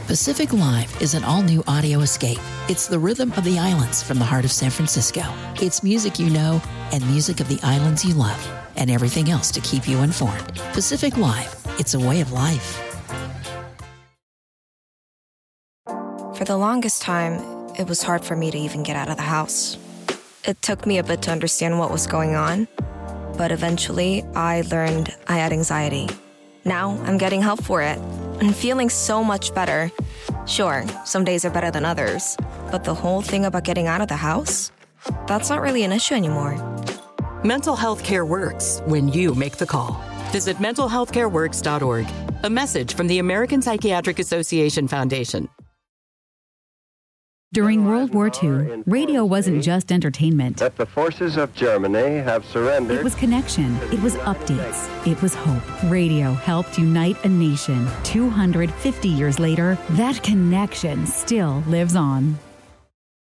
Pacific Live is an all-new audio escape. It's the rhythm of the islands from the heart of San Francisco. It's music you know and music of the islands you love, and everything else to keep you informed. Pacific Live, it's a way of life. For the longest time, it was hard for me to even get out of the house. It took me a bit to understand what was going on, but eventually I learned I had anxiety. Now I'm getting help for it and feeling so much better. Sure, some days are better than others, but the whole thing about getting out of the house, that's not really an issue anymore. Mental health care works when you make the call. Visit mentalhealthcareworks.org. A message from the American Psychiatric Association Foundation. During World War II, radio wasn't just entertainment. That the forces of Germany have surrendered. It was connection. It was updates. It was hope. Radio helped unite a nation. 250 years later, that connection still lives on.